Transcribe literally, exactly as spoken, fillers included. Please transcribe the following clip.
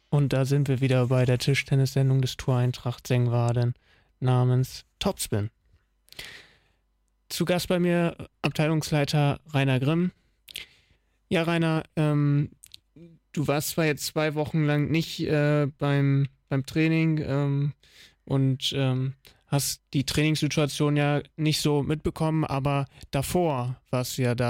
Und da sind wir wieder bei der Tischtennis-Sendung des TuR Eintracht Sengwarden namens Topspin. Zu Gast bei mir Abteilungsleiter Rainer Grimm. Ja, Rainer, ähm, du warst zwar jetzt zwei Wochen lang nicht äh, beim, beim Training ähm, und ähm, hast die Trainingssituation ja nicht so mitbekommen, aber davor warst du ja da.